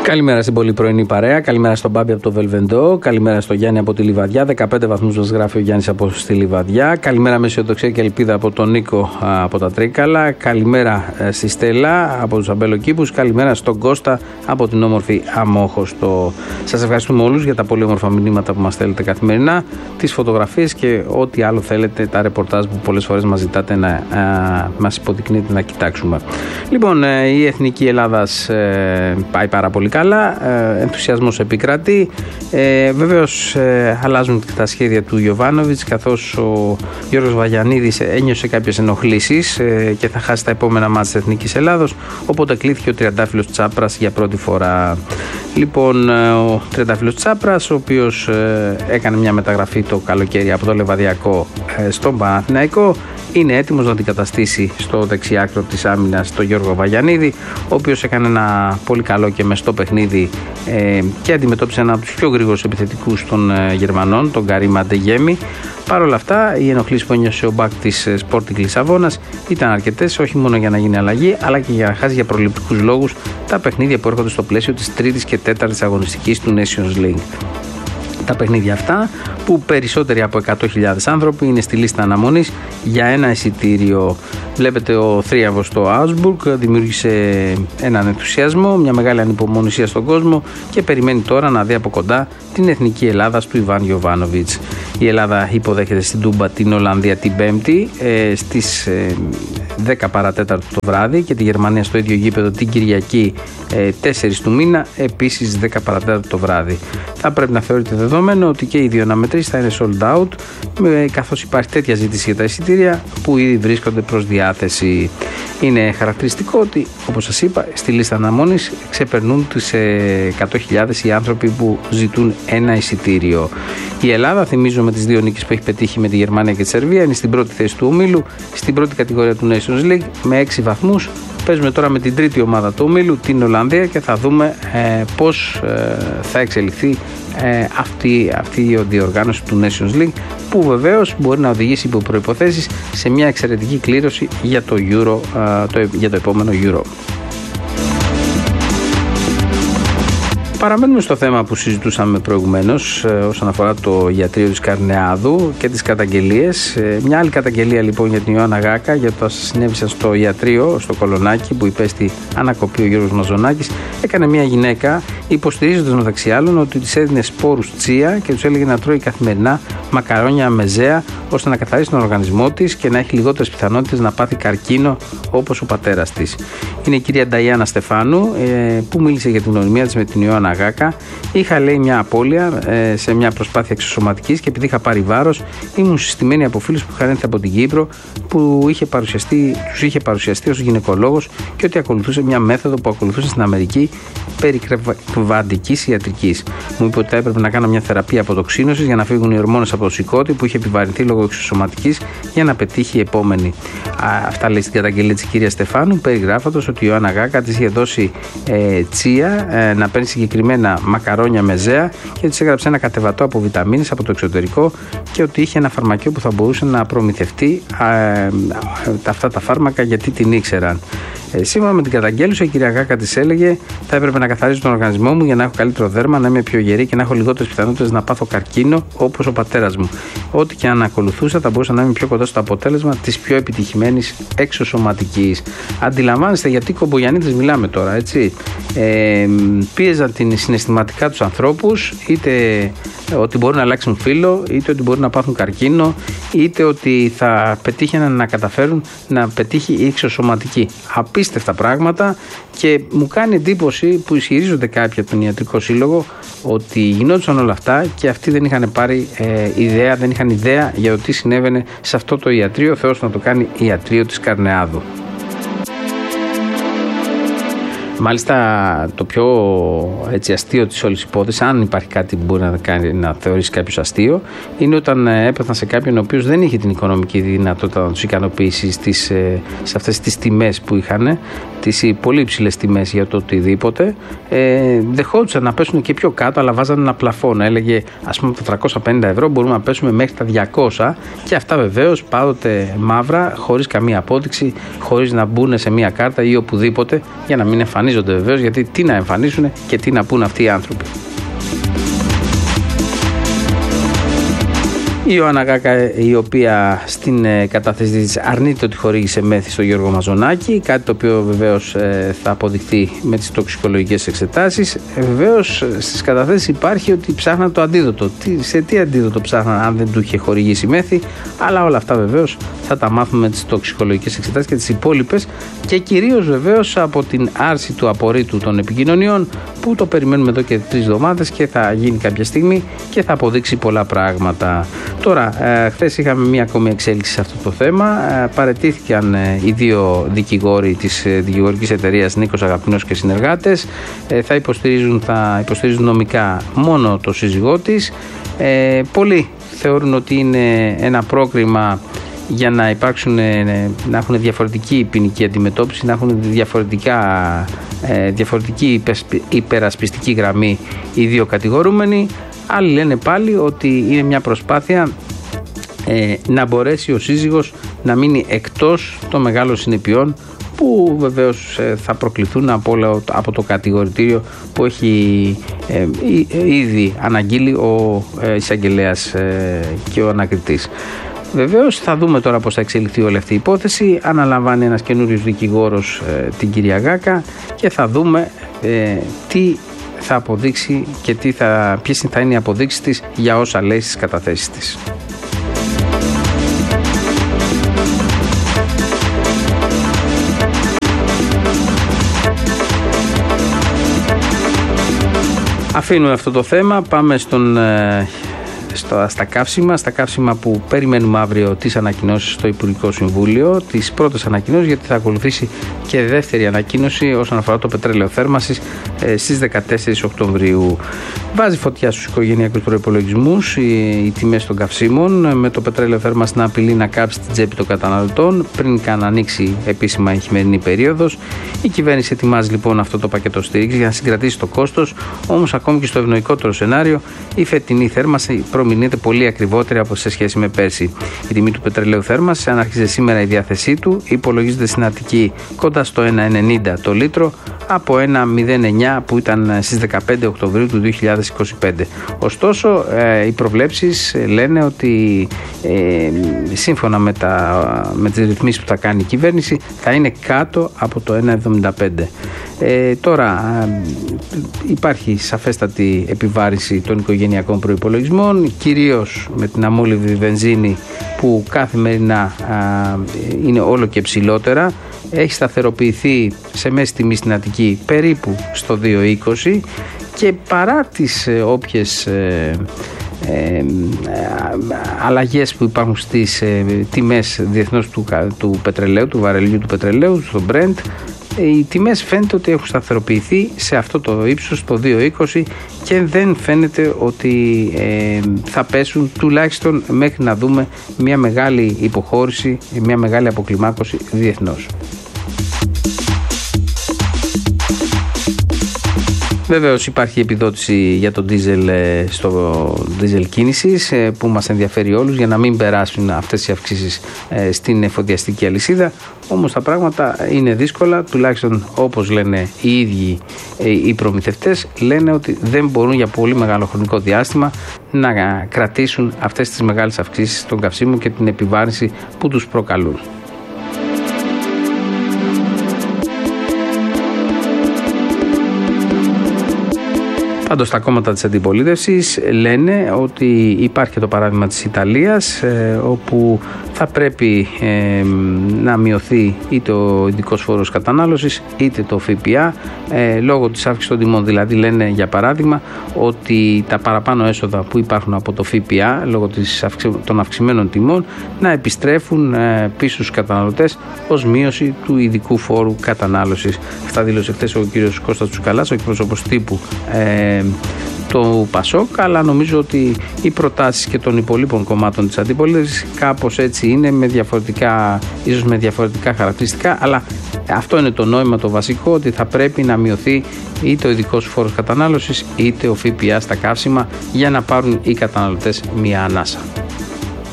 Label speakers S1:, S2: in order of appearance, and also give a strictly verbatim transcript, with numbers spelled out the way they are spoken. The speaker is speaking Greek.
S1: Καλημέρα στην πολύ πρωινή παρέα. Καλημέρα στον Μπάμπη από το Βελβεντό. Καλημέρα στον Γιάννη από τη Λιβαδιά. δεκαπέντε βαθμούς μας γράφει ο Γιάννης από στη Λιβαδιά. Καλημέρα με αισιοδοξία και ελπίδα από τον Νίκο από τα Τρίκαλα. Καλημέρα στη Στέλλα από τους Αμπελοκήπους. Καλημέρα στον Κώστα από την όμορφη Αμόχωστο. Σας ευχαριστούμε όλους για τα πολύ όμορφα μηνύματα που μας στέλνετε καθημερινά, τις φωτογραφίες και ό,τι άλλο θέλετε, τα ρεπορτάζ που πολλές φορές μας ζητάτε να α, μας υποδεικνύετε να κοιτάξουμε. Λοιπόν, η Εθνική Ελλάδας ε, πάει πάρα πολύ καλά, ε, ενθουσιασμός επικρατεί. Ε, βεβαίως ε, αλλάζουν τα σχέδια του Γιοβάνοβιτς, καθώς ο Γιώργος Βαγιανίδης ένιωσε κάποιες ενοχλήσεις ε, και θα χάσει τα επόμενα μάτς της Εθνικής Ελλάδος, οπότε κλήθηκε ο τριαντάφυλλος Τσάπρας για πρώτη φορά. Λοιπόν, ο τριαντάφυλλος Τσάπρας, ο οποίος ε, έκανε μια μεταγραφή το καλοκαίρι από το Λεβαδιακό ε, στον Παναθηναϊκό, είναι έτοιμος να αντικαταστήσει στο δεξιάκρο της άμυνας τον Γιώργο Βαγιανίδη, ο οποίος έκανε ένα πολύ καλό και μεστό παιχνίδι ε, και αντιμετώπισε ένα από τους πιο γρήγορους επιθετικούς των ε, Γερμανών, τον Καρίμ Αντεγέμι. Παρ' όλα αυτά, οι ενοχλήσεις που ένιωσε ο μπακ της Sporting Λισαβόνας ήταν αρκετές, όχι μόνο για να γίνει αλλαγή, αλλά και για να χάσει για προληπτικούς λόγους τα παιχνίδια που έρχονται στο πλαίσιο της τρίτης και τέταρτης αγωνιστικής του Nations League. Τα παιχνίδια αυτά, που περισσότεροι από εκατό χιλιάδες άνθρωποι είναι στη λίστα αναμονής για ένα εισιτήριο. Βλέπετε, ο θρίαμβος στο Augsburg δημιούργησε έναν ενθουσιασμό, μια μεγάλη ανυπομονησία στον κόσμο και περιμένει τώρα να δει από κοντά την Εθνική Ελλάδα του Ιβάν Γιοβάνοβιτς. Η Ελλάδα υποδέχεται στην Τούμπα την Ολλανδία την Πέμπτη ε, στις ε, δέκα παρά τέταρτο το βράδυ και τη Γερμανία στο ίδιο γήπεδο την Κυριακή ε, τέσσερις του μήνα, επίσης δέκα παρά τέταρτο το βράδυ. Θα πρέπει να θεωρείται δεδομένο ότι και οι δύο αναμετρήσεις θα είναι sold out, ε, καθώς υπάρχει τέτοια ζήτηση για τα εισιτήρια που ήδη βρίσκονται προς διάθεση. Είναι χαρακτηριστικό ότι, όπως σας είπα, στη λίστα αναμονής ξεπερνούν τις εκατό χιλιάδες οι άνθρωποι που ζητούν ένα εισιτήριο. Η Ελλάδα, θυμίζω, με τις δύο νίκες που έχει πετύχει με τη Γερμανία και τη Σερβία, είναι στην πρώτη θέση του ομίλου, στην πρώτη κατηγορία του Nations League με έξι βαθμούς. Παίζουμε τώρα με την τρίτη ομάδα του ομίλου, την Ολλανδία, και θα δούμε ε, πώς ε, θα εξελιχθεί ε, αυτή, αυτή η διοργάνωση του Nations League, που βεβαίως μπορεί να οδηγήσει υπό προϋποθέσεις σε μια εξαιρετική κλήρωση για το, Euro, ε, το, για το επόμενο Euro. Παραμένουμε στο θέμα που συζητούσαμε προηγουμένως ε, όσον αφορά το ιατρείο της Καρνεάδου και τις καταγγελίες. Ε, μια άλλη καταγγελία λοιπόν για την Ιωάννα Γάκα, για το όσα συνέβησαν στο ιατρείο, στο Κολονάκι, που υπέστη ανακοπή ο Γιώργος Μαζονάκης. Έκανε μια γυναίκα, υποστηρίζοντας μεταξύ άλλων ότι της έδινε σπόρους τσία και τους έλεγε να τρώει καθημερινά μακαρόνια μεζέα, ώστε να καθαρίσει τον οργανισμό της και να έχει λιγότερες πιθανότητες να πάθει καρκίνο όπως ο πατέρας της. Είναι η κυρία Νταϊάννα Στεφάνου ε, που μίλησε για την γνωριμία της με την Ιωάννα Γάκα. Είχα, λέει, μια απώλεια ε, σε μια προσπάθεια εξωσωματικής και επειδή είχα πάρει βάρος, ήμουν συστημένη από φίλους που είχαν έρθει από την Κύπρο, που είχε παρουσιαστεί, τους είχε παρουσιαστεί ως γυναικολόγος και ότι ακολουθούσε μια μέθοδο που ακολουθούσε στην Αμερική περί κρεβαντικής ιατρικής. Μου είπε ότι έπρεπε να κάνω μια θεραπεία αποτοξίνωσης για να φύγουν οι ορμόνες από το σηκώτη που είχε επιβαρυνθεί λόγω εξωσωματικής για να πετύχει η επόμενη. Α, αυτά λέει στην καταγγελία της κυρίας Στεφάνου, περιγράφοντας ότι η Ιωάννα Γάκα της είχε δώσει ε, τσία ε, να παίρνει συγκεκριμένα μακαρόνια μεζέα και της έγραψε ένα κατεβατό από βιταμίνες από το εξωτερικό και ότι είχε ένα φαρμακείο που θα μπορούσε να προμηθευτεί ε, ε, αυτά τα φάρμακα γιατί την ήξεραν. Ε, σύμφωνα με την καταγγέλουσα, η κυρία Γάκα της έλεγε: θα έπρεπε να καθαρίζω τον οργανισμό μου για να έχω καλύτερο δέρμα, να είμαι πιο γερή και να έχω λιγότερες πιθανότητες να πάθω καρκίνο όπως ο πατέρας μου. Ό,τι και αν ακολουθούσα, θα μπορούσα να είμαι πιο κοντά στο αποτέλεσμα της πιο επιτυχημένης εξωσωματικής. Αντιλαμβάνεστε γιατί κομπογιανίτες μιλάμε τώρα, έτσι. Ε, πίεζαν την συναισθηματικά τους ανθρώπους, είτε ότι μπορούν να αλλάξουν φύλο, είτε ότι μπορούν να πάθουν καρκίνο, είτε ότι θα πετύχαιναν να καταφέρουν να πετύχει η εξωσωματική. Απίστευτα πράγματα, και μου κάνει εντύπωση που ισχυρίζονται κάποιοι από τον Ιατρικό Σύλλογο ότι γινόντουσαν όλα αυτά και αυτοί δεν είχαν πάρει ε, ιδέα, δεν είχαν ιδέα για το τι συνέβαινε σε αυτό το ιατρείο. Θεός να το κάνει ιατρείο της Καρνεάδου. Μάλιστα, το πιο έτσι, αστείο της όλης υπόθεσης, αν υπάρχει κάτι που μπορεί να, κάνει, να θεωρήσει κάποιος αστείο, είναι όταν έπαθαν σε κάποιον ο οποίος δεν είχε την οικονομική δυνατότητα να τους ικανοποιήσει στις, σε αυτές τις τιμές που είχαν, τις πολύ υψηλές τιμές για το οτιδήποτε. Ε, δεχόντουσαν να πέσουν και πιο κάτω, αλλά βάζανε ένα πλαφόν. Έλεγε, ας πούμε, από τα τριακόσια πενήντα ευρώ μπορούμε να πέσουμε μέχρι τα διακόσια, και αυτά βεβαίως πάντοτε μαύρα, χωρίς καμία απόδειξη, χωρίς να μπουν σε μία κάρτα ή οπουδήποτε, για να μην εμφανίζονται εμφανίζονται βεβαίως, γιατί τι να εμφανίσουν και τι να πούν αυτοί οι άνθρωποι. Η Ιωάννα Γκάκα, η οποία στην ε, κατάθεση της αρνείται ότι χορήγησε μέθη στο Γιώργο Μαζονάκη, κάτι το οποίο βεβαίως ε, θα αποδειχθεί με τις τοξικολογικές εξετάσεις. Ε, βεβαίως στις καταθέσεις υπάρχει ότι ψάχναν το αντίδοτο. Τι, σε τι αντίδοτο ψάχναν αν δεν του είχε χορηγήσει μέθη, αλλά όλα αυτά βεβαίως θα τα μάθουμε με τις τοξικολογικές εξετάσεις και τις υπόλοιπες, και κυρίως βεβαίως από την άρση του απορρίτου των επικοινωνιών, που το περιμένουμε εδώ και τρεις εβδομάδες και θα γίνει κάποια στιγμή και θα αποδείξει πολλά πράγματα. Τώρα, ε, χθες είχαμε μία ακόμη εξέλιξη σε αυτό το θέμα. Ε, παραιτήθηκαν ε, οι δύο δικηγόροι της ε, δικηγορικής εταιρείας Νίκος Αγαπηνός και συνεργάτες. Ε, θα, υποστηρίζουν, θα υποστηρίζουν νομικά μόνο το σύζυγό της. Ε, πολλοί θεωρούν ότι είναι ένα πρόκριμα για να υπάρξουν, να έχουν διαφορετική ποινική αντιμετώπιση, να έχουν διαφορετικά, διαφορετική υπερασπιστική γραμμή οι δύο κατηγορούμενοι. Άλλοι λένε πάλι ότι είναι μια προσπάθεια ε, να μπορέσει ο σύζυγος να μείνει εκτός των μεγάλων συνεπειών που βεβαίως ε, θα προκληθούν από, όλο, από το κατηγορητήριο που έχει ε, ήδη αναγγείλει ο ε, εισαγγελέας ε, και ο ανακριτής. Βεβαίως θα δούμε τώρα πώς θα εξελιχθεί όλη αυτή η υπόθεση. Αναλαμβάνει ένας καινούριος δικηγόρος ε, την κυρία Γκάκα και θα δούμε ε, τι θα αποδείξει και τι θα, ποιες θα είναι οι αποδείξεις της για όσα λέει στις καταθέσεις της. Αφήνουμε αυτό το θέμα, πάμε στον... Ε, Στο, στα καύσιμα, στα καύσιμα που περιμένουμε αύριο τις ανακοινώσεις στο Υπουργικό Συμβούλιο, τις πρώτες ανακοινώσεις, γιατί θα ακολουθήσει και δεύτερη ανακοίνωση όσον αφορά το πετρέλαιο θέρμανσης ε, στις δεκατέσσερις Οκτωβρίου. Βάζει φωτιά στους οικογενειακούς προϋπολογισμούς οι, οι τιμές των καυσίμων, με το πετρέλαιο θέρμανσης να απειλεί να κάψει την τσέπη των καταναλωτών πριν καν ανοίξει επίσημα η χειμερινή περίοδος. Η κυβέρνηση ετοιμάζει λοιπόν αυτό το πακέτο στήριξης για να συγκρατήσει το κόστος, όμως ακόμη και στο ευνοϊκότερο σενάριο η φετινή θέρμανση προμηνύεται πολύ ακριβότερη από σε σχέση με πέρσι. Η τιμή του πετρελαίου θέρμανσης, αν άρχιζε σήμερα η διάθεσή του, υπολογίζεται στην Αττική κοντά στο ένα ενενήντα το λίτρο από ένα μηδέν εννιά που ήταν στις δεκαπέντε Οκτωβρίου του δύο χιλιάδες είκοσι πέντε. Ωστόσο, ε, οι προβλέψεις λένε ότι ε, σύμφωνα με, τα, με τις ρυθμίσεις που θα κάνει η κυβέρνηση θα είναι κάτω από το ένα εβδομήντα πέντε. Ε, τώρα ε, υπάρχει σαφέστατη επιβάρυνση των οικογενειακών προϋπολογισμών, κυρίως με την αμόλυβδη βενζίνη που καθημερινά ε, είναι όλο και ψηλότερα. Έχει σταθεροποιηθεί σε μέση τιμή στην Αττική περίπου στο δύο είκοσι και παρά τις ε, όποιες ε, ε, αλλαγές που υπάρχουν στις ε, τιμές διεθνώς του, του πετρελαίου, του βαρελιού του πετρελαίου, στο Brent, οι τιμές φαίνεται ότι έχουν σταθεροποιηθεί σε αυτό το ύψος, το δύο είκοσι, και δεν φαίνεται ότι ε, θα πέσουν, τουλάχιστον μέχρι να δούμε μια μεγάλη υποχώρηση, μια μεγάλη αποκλιμάκωση διεθνώς. Βεβαίως υπάρχει επιδότηση για το ντίζελ στο ντίζελ κίνησης που μας ενδιαφέρει όλους για να μην περάσουν αυτές οι αυξήσεις στην εφοδιαστική αλυσίδα. Όμως τα πράγματα είναι δύσκολα, τουλάχιστον όπως λένε οι ίδιοι οι προμηθευτές, λένε ότι δεν μπορούν για πολύ μεγάλο χρονικό διάστημα να κρατήσουν αυτές τις μεγάλες αυξήσεις των καυσίμων και την επιβάρυνση που τους προκαλούν. Πάντως τα κόμματα της αντιπολίτευσης λένε ότι υπάρχει και το παράδειγμα της Ιταλίας, ε, όπου θα πρέπει ε, να μειωθεί είτε ο ειδικός φόρος κατανάλωσης είτε το ΦΠΑ ε, λόγω της αύξησης των τιμών. Δηλαδή λένε για παράδειγμα ότι τα παραπάνω έσοδα που υπάρχουν από το ΦΠΑ λόγω της αυξη... των αυξημένων τιμών να επιστρέφουν ε, πίσω στους καταναλωτές ως μείωση του ειδικού φόρου κατανάλωσης. Αυτά δήλωσε χθες ο κύριος Κώστας Τσουκαλάς, ο εκπρόσωπος τύπου ε, του ΠΑΣΟΚ, αλλά νομίζω ότι οι προτάσεις και των υπολείπων κομμάτων της αντιπολίτευσης κάπως έτσι είναι, με διαφορετικά, ίσως με διαφορετικά χαρακτηριστικά, αλλά αυτό είναι το νόημα το βασικό, ότι θα πρέπει να μειωθεί είτε ο ειδικός φόρος κατανάλωσης είτε ο ΦΠΑ στα καύσιμα για να πάρουν οι καταναλωτές μια ανάσα.